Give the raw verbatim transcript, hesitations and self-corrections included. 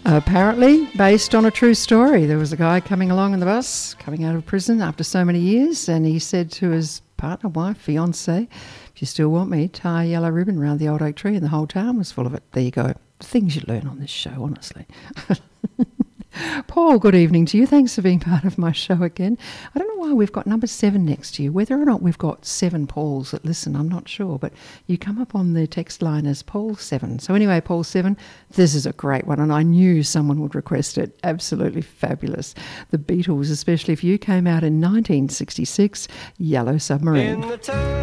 Apparently based on a true story. There was a guy coming along in the bus, coming out of prison after so many years, and he said to his partner, wife, fiancé, if you still want me, tie a yellow ribbon around the old oak tree, and the whole town was full of it. There you go. Things you learn on this show, honestly. Paul, good evening to you. Thanks for being part of my show again. I don't know why we've got number seven next to you. Whether or not we've got seven Pauls that listen, I'm not sure, but you come up on the text line as Paul seven. So anyway, Paul seven, this is a great one, and I knew someone would request it. Absolutely fabulous. The Beatles, especially if you came out in nineteen sixty-six, Yellow Submarine.